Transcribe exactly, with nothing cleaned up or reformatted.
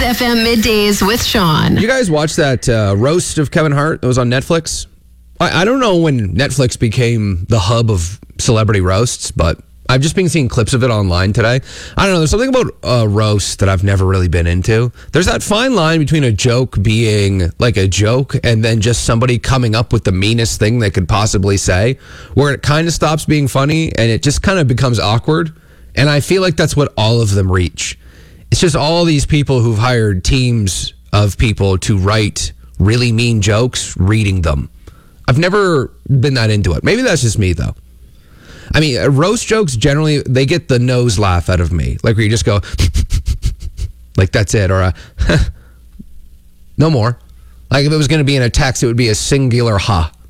F M Middays with Sean. You guys watch that uh, roast of Kevin Hart that was on Netflix? I, I don't know when Netflix became the hub of celebrity roasts, but I've just been seeing clips of it online today. I don't know. There's something about uh, roast that I've never really been into. There's that fine line between a joke being like a joke and then just somebody coming up with the meanest thing they could possibly say, where it kind of stops being funny and it just kind of becomes awkward. And I feel like that's what all of them reach. It's just all these people who've hired teams of people to write really mean jokes, reading them. I've never been that into it. Maybe that's just me, though. I mean, roast jokes, generally, they get the nose laugh out of me. Like where you just go, like that's it. Or a, no more. Like if it was going to be in a text, it would be a singular ha.